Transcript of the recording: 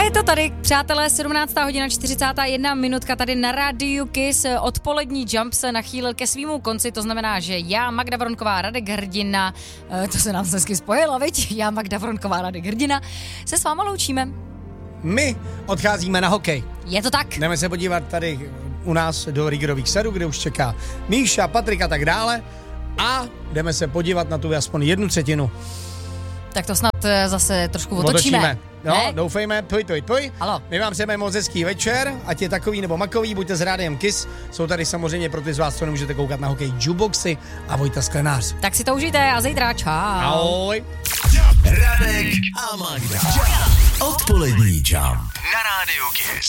je to tady, přátelé, 17. hodina 41 minutka tady na rádiu Kiss. Odpolední Jump se nachýlil ke svýmu konci, to znamená, že já, Magda Vronková, Radek Hrdina, to se nám hezky spojilo, viď? Já, Magda Vronková, Radek Hrdina, se s váma loučíme. My odcházíme na hokej. Je to tak? Jdeme se podívat tady u nás do Rigerových sadů, kde už čeká Míša, Patrik a tak dále. A jdeme se podívat na tu aspoň 1/3. Tak to snad zase trošku otočíme. No, doufejme, pojď. Halo. My vám přejeme moc hezký večer, ať je takový nebo makový, buďte s rádiem Kiss. Jsou tady samozřejmě pro ty z vás, co nemůžete koukat na hokej, Juboxy a Vojta Sklenář. Tak si to užijte a zítra čau. Ahoj. Radek a Magda. Odpolední Jump na rádiu Kiss.